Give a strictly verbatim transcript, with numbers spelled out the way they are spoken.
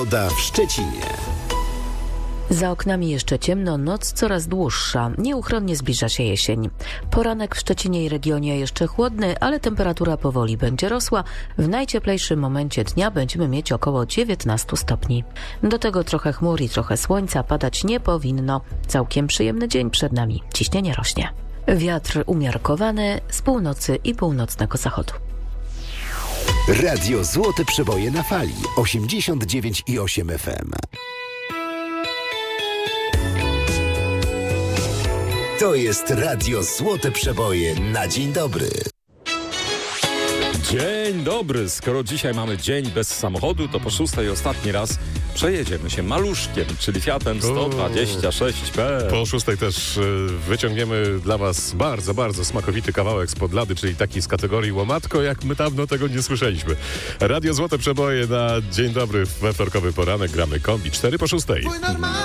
Pogoda w Szczecinie. Za oknami jeszcze ciemno, noc coraz dłuższa. Nieuchronnie zbliża się jesień. Poranek w Szczecinie i regionie jeszcze chłodny, ale temperatura powoli będzie rosła. W najcieplejszym momencie dnia będziemy mieć około dziewiętnaście stopni. Do tego trochę chmur i trochę słońca, padać nie powinno. Całkiem przyjemny dzień przed nami. Ciśnienie rośnie. Wiatr umiarkowany z północy i północnego zachodu. Radio Złote Przeboje na fali osiemdziesiąt dziewięć i osiem F M. To jest Radio Złote Przeboje na dzień dobry. Dzień dobry. Skoro dzisiaj mamy dzień bez samochodu, to po szóstej ostatni raz przejedziemy się maluszkiem, czyli Fiatem sto dwadzieścia sześć P. Po szóstej też wyciągniemy dla Was bardzo, bardzo smakowity kawałek z Podlady, czyli taki z kategorii łomatko, jak my dawno tego nie słyszeliśmy. Radio Złote Przeboje na dzień dobry we wtorkowy poranek. Gramy kombi cztery po szóstej.